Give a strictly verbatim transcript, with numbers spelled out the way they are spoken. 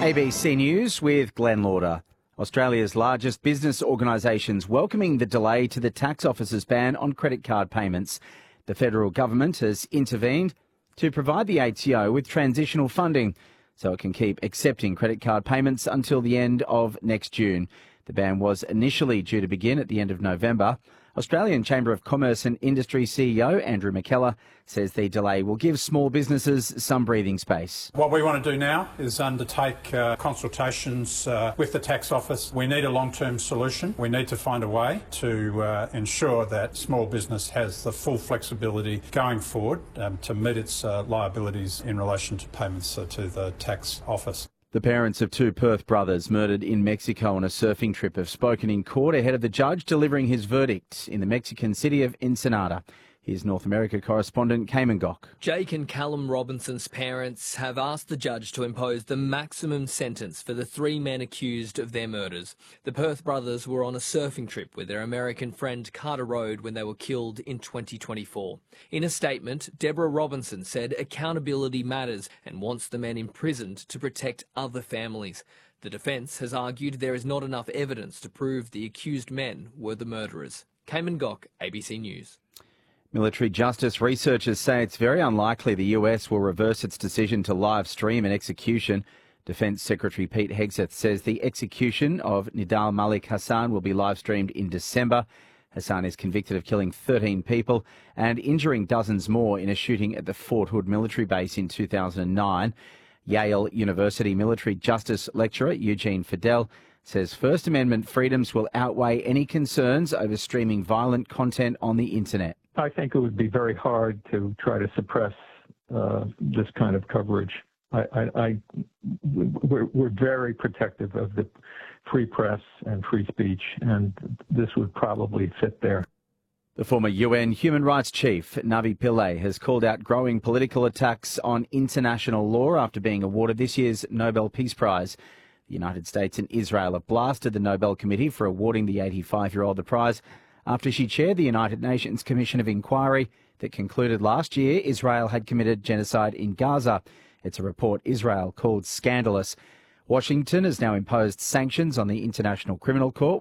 A B C News with Glenn Lauder. Australia's largest business organisations welcoming the delay to the tax office's ban on credit card payments. The federal government has intervened to provide the A T O with transitional funding so it can keep accepting credit card payments until the end of next June. The ban was initially due to begin at the end of November. Australian Chamber of Commerce and Industry C E O Andrew McKellar says the delay will give small businesses some breathing space. What we want to do now is undertake uh, consultations uh, with the tax office. We need a long-term solution. We need to find a way to uh, ensure that small business has the full flexibility going forward um, to meet its uh, liabilities in relation to payments uh, to the tax office. The parents of two Perth brothers murdered in Mexico on a surfing trip have spoken in court ahead of the judge delivering his verdict in the Mexican city of Ensenada. Here's North America correspondent Cayman Gock. Jake and Callum Robinson's parents have asked the judge to impose the maximum sentence for the three men accused of their murders. The Perth brothers were on a surfing trip with their American friend Carter Road when they were killed in twenty twenty-four. In a statement, Deborah Robinson said accountability matters and wants the men imprisoned to protect other families. The defence has argued there is not enough evidence to prove the accused men were the murderers. Cayman Gock, A B C News. Military justice researchers say it's very unlikely the U S will reverse its decision to live stream an execution. Defence Secretary Pete Hegseth says the execution of Nidal Malik Hassan will be live streamed in December. Hassan is convicted of killing thirteen people and injuring dozens more in a shooting at the Fort Hood military base in two thousand nine. Yale University military justice lecturer Eugene Fidel says First Amendment freedoms will outweigh any concerns over streaming violent content on the internet. I think it would be very hard to try to suppress uh, this kind of coverage. I, I, I, we're, we're very protective of the free press and free speech, and this would probably fit there. The former U N human rights chief, Navi Pillay, has called out growing political attacks on international law after being awarded this year's Nobel Peace Prize. The United States and Israel have blasted the Nobel Committee for awarding the eighty-five-year-old the prize after she chaired the United Nations Commission of Inquiry that concluded last year Israel had committed genocide in Gaza. It's a report Israel called scandalous. Washington has now imposed sanctions on the International Criminal Court.